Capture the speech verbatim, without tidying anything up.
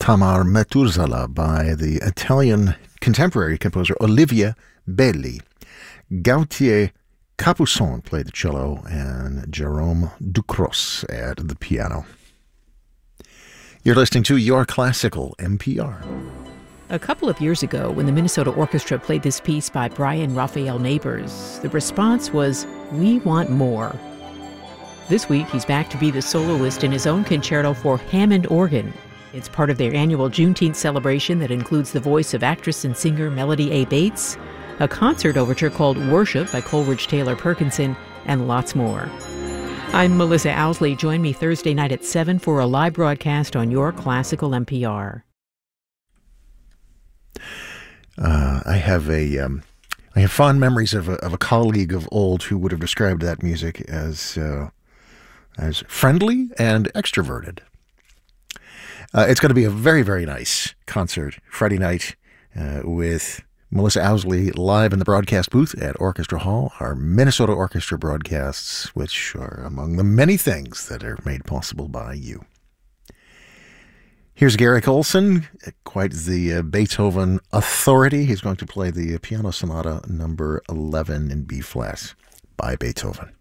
Tamar Maturzala by the Italian contemporary composer Olivia Belli. Gautier Capuçon played the cello and Jerome Ducros at the piano. You're listening to Your Classical N P R. A couple of years ago, when the Minnesota Orchestra played this piece by Brian Raphael Neighbors, the response was, "We want more." This week, he's back to be the soloist in his own concerto for Hammond organ. It's part of their annual Juneteenth celebration that includes the voice of actress and singer Melody A. Bates, a concert overture called Worship by Coleridge Taylor Perkinson, and lots more. I'm Melissa Owsley. Join me Thursday night at seven for a live broadcast on Your Classical N P R. Uh, I have a, um, I have fond memories of a, of a colleague of old who would have described that music as, uh, as friendly and extroverted. Uh, it's going to be a very, very nice concert Friday night uh, with Melissa Owsley live in the broadcast booth at Orchestra Hall, our Minnesota Orchestra broadcasts, which are among the many things that are made possible by you. Here's Garrick Olson, quite the uh, Beethoven authority. He's going to play the piano sonata number eleven in B flat by Beethoven.